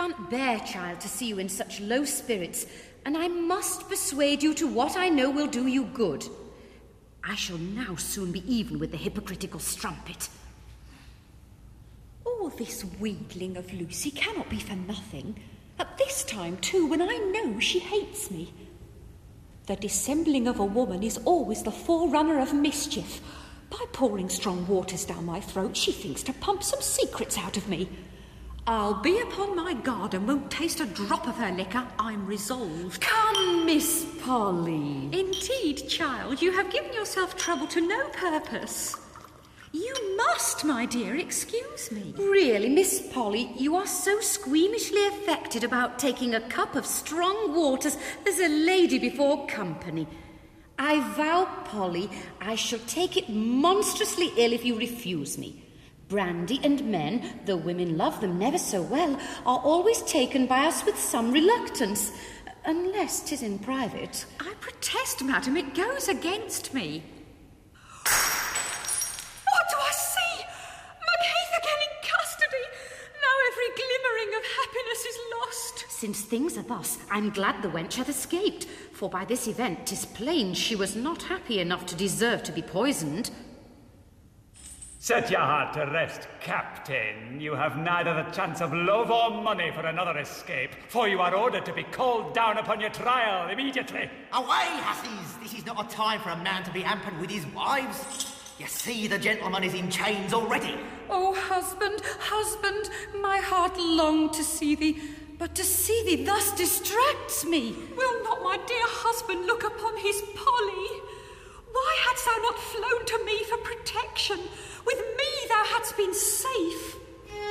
can't bear, child, to see you in such low spirits, and I must persuade you to what I know will do you good. I shall now soon be even with the hypocritical strumpet. All this wheedling of Lucy cannot be for nothing. At this time, too, when I know she hates me. The dissembling of a woman is always the forerunner of mischief. By pouring strong waters down my throat, she thinks to pump some secrets out of me. I'll be upon my guard and won't taste a drop of her liquor. I'm resolved. Come, Miss Polly. Indeed, child, you have given yourself trouble to no purpose. You must, my dear, excuse me. Really, Miss Polly, you are so squeamishly affected about taking a cup of strong waters as a lady before company. I vow, Polly, I shall take it monstrously ill if you refuse me. Brandy and men, though women love them never so well, are always taken by us with some reluctance, unless 'tis in private. I protest, madam, it goes against me. What do I see? Macheath again in custody. Now every glimmering of happiness is lost. Since things are thus, I'm glad the wench hath escaped, for by this event 'tis plain she was not happy enough to deserve to be poisoned. Set your heart to rest, Captain. You have neither the chance of love or money for another escape, for you are ordered to be called down upon your trial immediately. Away, hussies! This is not a time for a man to be hampered with his wives. You see, the gentleman is in chains already. Oh, husband, husband, my heart longed to see thee, but to see thee thus distracts me. Will not my dear husband look upon his Polly? Why hadst thou not flown to me for protection? With me thou hadst been safe.